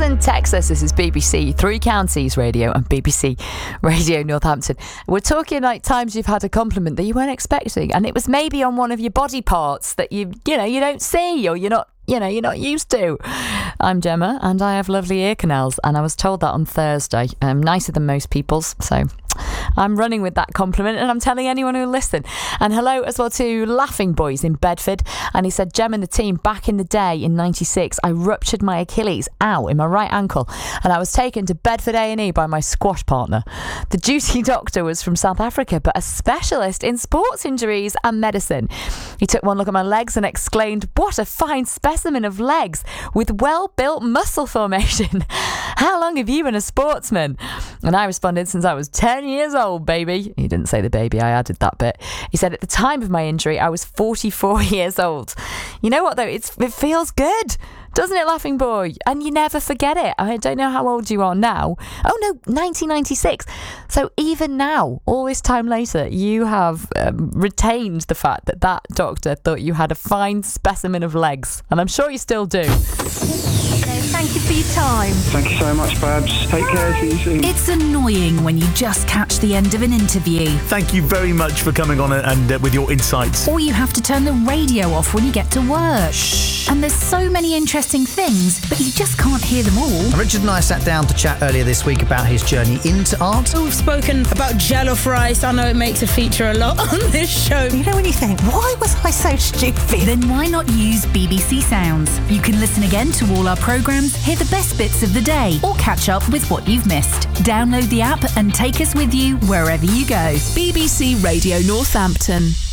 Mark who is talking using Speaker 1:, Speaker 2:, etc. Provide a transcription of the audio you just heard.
Speaker 1: and Texas. This is BBC Three Counties Radio and BBC Radio Northampton. We're talking like times you've had a compliment that you weren't expecting, and it was maybe on one of your body parts that you don't see, or you're not used to. I'm Gemma, and I have lovely ear canals, and I was told that on Thursday. Nicer than most people's, so I'm running with that compliment, and I'm telling anyone who'll listen. And hello as well to Laughing Boys in Bedford. And he said, Gem and the team, back in the day in 96, I ruptured my Achilles, in my right ankle, and I was taken to Bedford A&E by my squash partner. The duty doctor was from South Africa, but a specialist in sports injuries and medicine. He took one look at my legs and exclaimed, what a fine specimen of legs with well-built muscle formation. How long have you been a sportsman? And I responded, since I was 10 years old, baby. He didn't say the baby, I added that bit. He said, at the time of my injury, I was 44 years old. You know what, though? It feels good, doesn't it, Laughing Boy? And you never forget it. I don't know how old you are now. Oh, no, 1996. So even now, all this time later, you have retained the fact that doctor thought you had a fine specimen of legs. And I'm sure you still do.
Speaker 2: Thank you for your time.
Speaker 3: Thank you so much, Babs. Take care. See you soon.
Speaker 2: It's annoying when you just catch the end of an interview.
Speaker 4: Thank you very much for coming on and with your insights.
Speaker 2: Or you have to turn the radio off when you get to work.
Speaker 4: Shh.
Speaker 2: And there's so many interesting things, but you just can't hear them all.
Speaker 5: Richard and I sat down to chat earlier this week about his journey into art.
Speaker 6: We've spoken about jollof rice. I know it makes a feature a lot on this show.
Speaker 7: You know when you think, why was I so stupid?
Speaker 2: Then why not use BBC Sounds? You can listen again to all our programmes, hear the best bits of the day, or catch up with what you've missed. Download the app and take us with you wherever you go.
Speaker 8: BBC Radio Northampton.